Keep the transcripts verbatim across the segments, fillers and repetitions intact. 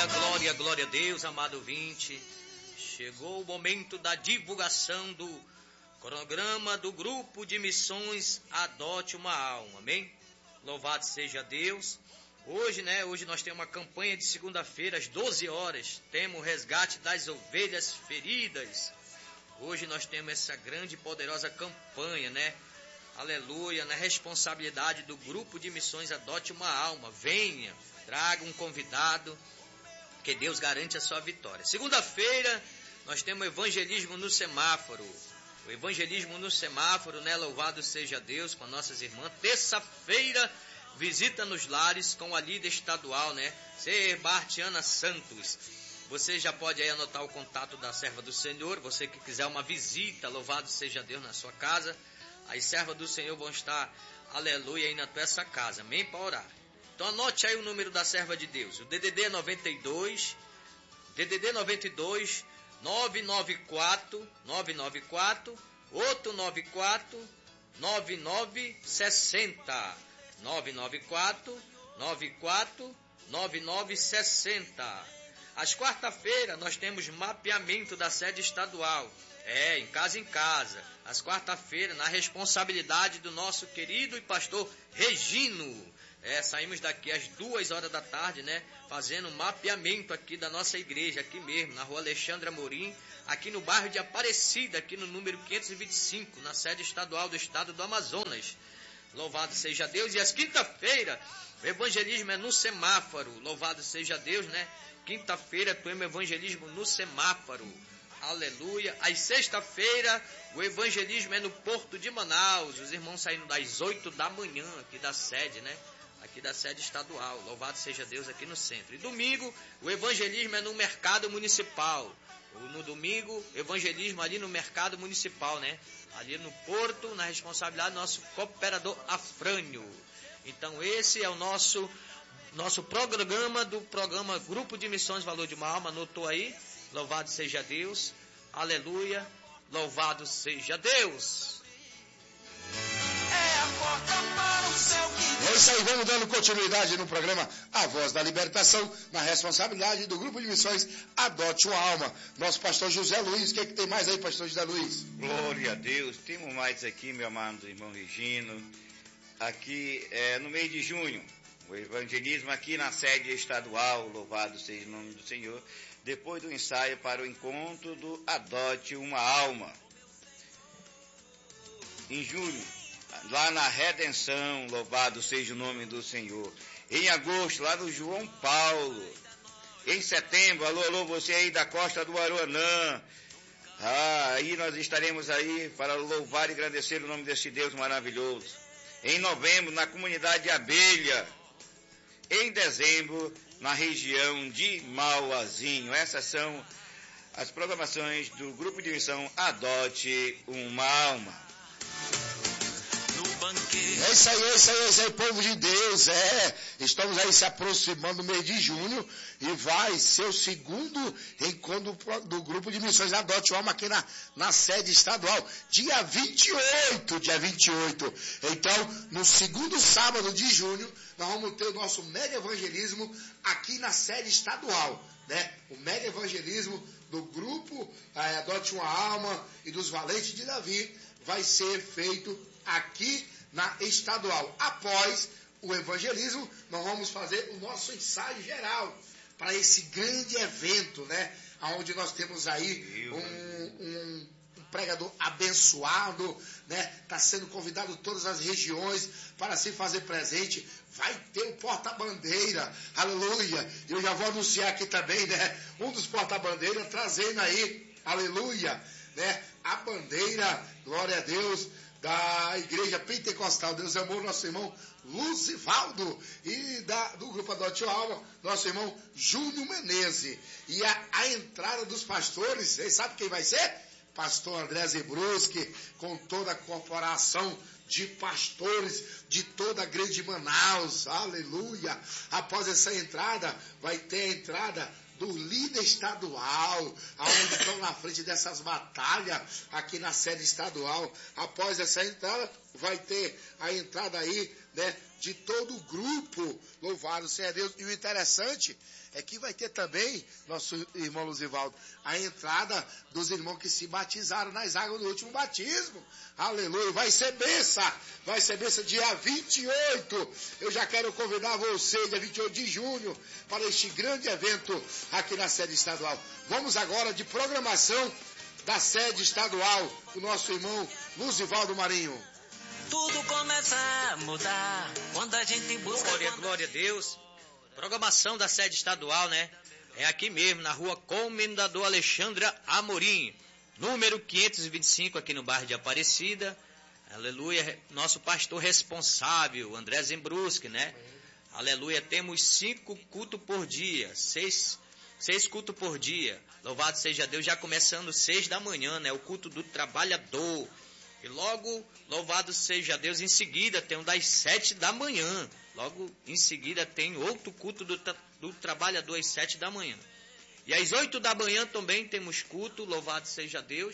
Glória, glória, glória a Deus, amado ouvinte. Chegou o momento da divulgação do cronograma do Grupo de Missões Adote uma Alma, amém? Louvado seja Deus. Hoje, né, hoje nós temos uma campanha de segunda-feira às doze horas, temos o resgate das ovelhas feridas. Hoje nós temos essa grande e poderosa campanha, né? Aleluia, na responsabilidade do Grupo de Missões Adote uma Alma. Venha, traga um convidado, que Deus garante a sua vitória. Segunda-feira, nós temos o evangelismo no semáforo. O evangelismo no semáforo, né? Louvado seja Deus, com nossas irmãs. Terça-feira, visita nos lares com a líder estadual, né? Ser Bartiana Santos. Você já pode aí anotar o contato da serva do Senhor. Você que quiser uma visita, louvado seja Deus, na sua casa. As servas do Senhor vão estar, aleluia, aí na tua essa casa. Amém? Para orar. Então anote aí o número da serva de Deus. O D D D é noventa e dois, D D D noventa e dois, nove nove quatro, nove nove quatro, oito nove quatro, nove nove seis zero. nove nove quatro, nove quatro, nove nove seis zero. Às quarta-feiras nós temos mapeamento da sede estadual. É, em casa em casa. Às quarta-feiras, na responsabilidade do nosso querido e pastor Regino. É, saímos daqui às duas horas da tarde, né? Fazendo um mapeamento aqui da nossa igreja, aqui mesmo, na rua Alexandre Amorim, aqui no bairro de Aparecida, aqui no número quinhentos e vinte e cinco, na sede estadual do estado do Amazonas. Louvado seja Deus. E às quinta-feira, o evangelismo é no semáforo. Louvado seja Deus, né? Quinta-feira, temos evangelismo no semáforo. Aleluia. Às sexta-feira, o evangelismo é no Porto de Manaus. Os irmãos saindo das oito da manhã, aqui da sede, né? Aqui da sede estadual. Louvado seja Deus, aqui no centro. E domingo, o evangelismo é no Mercado Municipal. No domingo, evangelismo ali no Mercado Municipal, né? Ali no Porto, na responsabilidade do nosso cooperador Afrânio. Então, esse é o nosso, nosso programa do programa Grupo de Missões Valor de uma Alma. Anotou aí? Louvado seja Deus, aleluia, louvado seja Deus. É a porta para o céu que... É isso aí, vamos dando continuidade no programa A Voz da Libertação, na responsabilidade do Grupo de Missões Adote uma Alma. Nosso pastor José Luiz, o que, é que tem mais aí, pastor José Luiz? Glória a Deus, temos mais aqui, meu amado irmão Regino, aqui é, no mês de junho, o evangelismo aqui na sede estadual, louvado seja o nome do Senhor, depois do ensaio para o encontro do Adote uma Alma. Em junho, lá na Redenção, louvado seja o nome do Senhor. Em agosto, lá no João Paulo. Em setembro, alô, alô, você aí da costa do Aruanã. Ah, aí nós estaremos aí para louvar e agradecer o nome desse Deus maravilhoso. Em novembro, na comunidade Abelha. Em dezembro, na região de Mauazinho. Essas são as programações do Grupo de Missão Adote uma Alma. É isso aí, é isso aí, é isso aí, povo de Deus, é, estamos aí se aproximando do mês de junho e vai ser o segundo encontro do, do Grupo de Missões Adote uma Alma aqui na, na sede estadual, dia vinte e oito, dia vinte e oito. Então, no segundo sábado de junho, nós vamos ter o nosso mega evangelismo aqui na sede estadual, né? O mega evangelismo do Grupo é, Adote uma Alma e dos Valentes de Davi vai ser feito aqui na estadual. Após o evangelismo, nós vamos fazer o nosso ensaio geral para esse grande evento, né? Onde nós temos aí um, um, um pregador abençoado, né? Está sendo convidado todas as regiões para se fazer presente. Vai ter o porta-bandeira, aleluia. Eu já vou anunciar aqui também, né? Um dos porta-bandeiras trazendo aí, aleluia, né? A bandeira, glória a Deus, da Igreja Pentecostal Deus Amor, nosso irmão Luzivaldo, e da, do Grupo Adote uma Alma, nosso irmão Júnior Menezes. E a, a entrada dos pastores, vocês sabem quem vai ser? Pastor André Zebruschi, com toda a corporação de pastores de toda a grande Manaus, aleluia. Após essa entrada, vai ter a entrada do líder estadual, aonde estão na frente dessas batalhas, aqui na sede estadual. Após essa entrada, vai ter a entrada aí, né, de todo o grupo. Louvado seja Deus. E o interessante é que vai ter também, nosso irmão Luzivaldo, a entrada dos irmãos que se batizaram nas águas do último batismo. Aleluia. Vai ser benção. Vai ser benção dia vinte e oito. Eu já quero convidar você, dia vinte e oito de junho, para este grande evento aqui na sede estadual. Vamos agora de programação da sede estadual do nosso irmão Luzivaldo Marinho. Tudo começa a mudar quando a gente busca... Glória, glória a Deus. Programação da sede estadual, né? É aqui mesmo, na rua Comendador Alexandre Amorim, número quinhentos e vinte e cinco, aqui no bairro de Aparecida. Aleluia. Nosso pastor responsável, André Zembruschi, né? Aleluia. Temos cinco cultos por dia, seis, seis cultos por dia. Louvado seja Deus, já começando seis da manhã, né? O culto do trabalhador. E logo, louvado seja Deus, em seguida tem um das sete da manhã. Logo em seguida tem outro culto do, do trabalhador às sete da manhã. E às oito da manhã também temos culto, louvado seja Deus.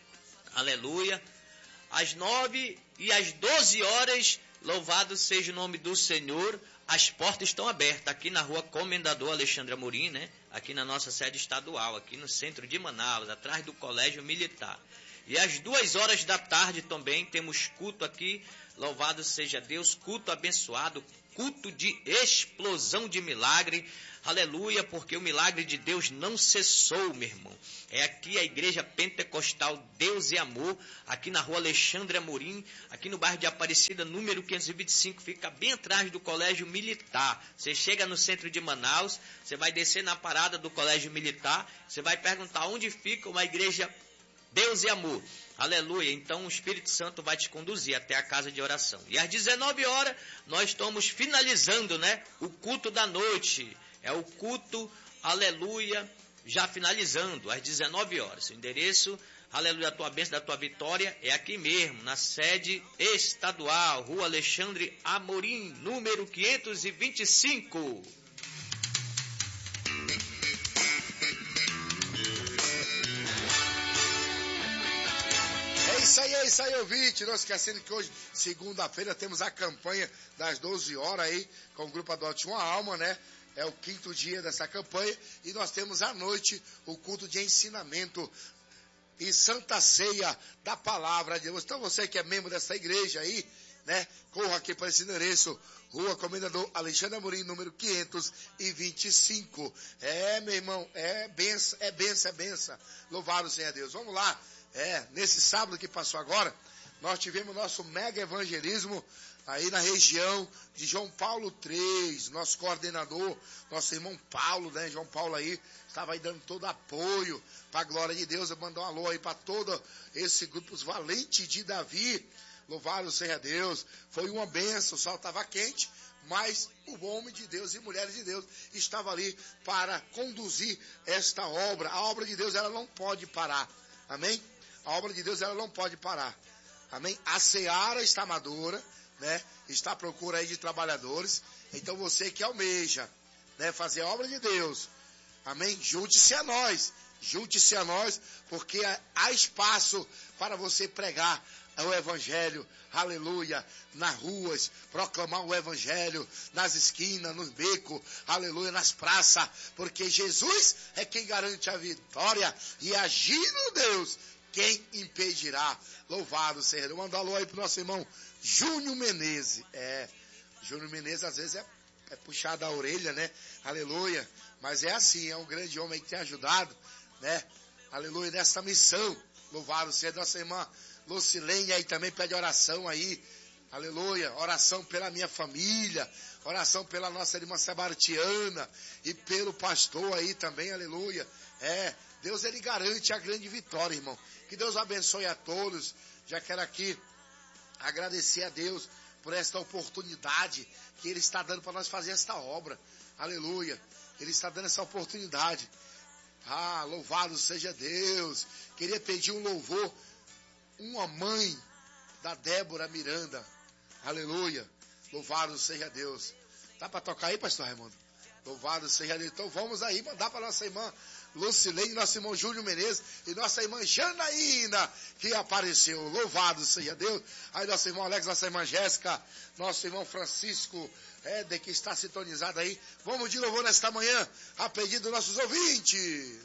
Aleluia. Às nove e às doze horas, louvado seja o nome do Senhor. As portas estão abertas aqui na rua Comendador Alexandre Amorim, né? Aqui na nossa sede estadual, aqui no centro de Manaus, atrás do Colégio Militar. E às duas horas da tarde também temos culto aqui, louvado seja Deus, culto abençoado, culto de explosão de milagre, aleluia, porque o milagre de Deus não cessou, meu irmão. É aqui a igreja pentecostal Deus e Amor, aqui na rua Alexandre Amorim, aqui no bairro de Aparecida, número quinhentos e vinte e cinco, fica bem atrás do Colégio Militar. Você chega no centro de Manaus, você vai descer na parada do Colégio Militar, você vai perguntar onde fica uma igreja Deus e Amor, aleluia. Então o Espírito Santo vai te conduzir até a casa de oração. E às dezenove horas nós estamos finalizando, né, o culto da noite. É o culto, aleluia, já finalizando às dezenove horas. O endereço, aleluia, da tua bênção, da tua vitória, é aqui mesmo, na sede estadual, rua Alexandre Amorim, número quinhentos e vinte e cinco. É isso aí, é isso aí, ouvinte. Não esquecendo que hoje, segunda-feira, temos a campanha das doze horas aí, com o Grupo Adote Uma Alma, né? É o quinto dia dessa campanha. E nós temos à noite o culto de ensinamento e Santa Ceia da Palavra de Deus. Então você que é membro dessa igreja aí, né? Corra aqui para esse endereço, Rua Comendador Alexandre Amorim, número quinhentos e vinte e cinco. É, meu irmão, é benção, é benção, é benção. Louvado seja Deus. Vamos lá. É, nesse sábado que passou agora, nós tivemos nosso mega evangelismo aí na região de João Paulo três, nosso coordenador, nosso irmão Paulo, né, João Paulo aí, estava aí dando todo apoio para a glória de Deus. Eu mando um alô aí para todo esse grupo, os valentes de Davi, louvado seja Deus. Foi uma benção, o sol estava quente, mas o homem de Deus e mulheres de Deus estava ali para conduzir esta obra. A obra de Deus, ela não pode parar, amém? A obra de Deus, ela não pode parar. Amém? A seara está madura, né? Está à procura aí de trabalhadores. Então você que almeja, né, fazer a obra de Deus, amém? Junte-se a nós. Junte-se a nós, porque há espaço para você pregar o evangelho, aleluia, nas ruas, proclamar o evangelho, nas esquinas, nos becos, aleluia, nas praças, porque Jesus é quem garante a vitória, e agindo Deus, quem impedirá? Louvado seja Deus. Manda um alô aí pro nosso irmão Júnior Menezes. É, Júnior Menezes às vezes é, é puxado a orelha, né? Aleluia. Mas é assim, é um grande homem que tem ajudado, né? Aleluia, nessa missão. Louvado seja nossa irmã Lucilene aí também pede oração aí. Aleluia. Oração pela minha família. Oração pela nossa irmã Sebastiana e pelo pastor aí também. Aleluia. É, Deus, ele garante a grande vitória, irmão. Que Deus abençoe a todos. Já quero aqui agradecer a Deus por esta oportunidade que Ele está dando para nós fazer esta obra. Aleluia. Ele está dando essa oportunidade. Ah, louvado seja Deus. Queria pedir um louvor. Uma mãe da Débora Miranda. Aleluia. Louvado seja Deus. Dá para tocar aí, pastor Raimundo? Louvado seja Deus. Então vamos aí mandar para nossa irmã Lucilene, nosso irmão Júlio Menezes e nossa irmã Janaína, que apareceu. Louvado seja Deus. Aí nosso irmão Alex, nossa irmã Jéssica, nosso irmão Francisco Éder, que está sintonizado aí. Vamos de louvor nesta manhã, a pedido dos nossos ouvintes.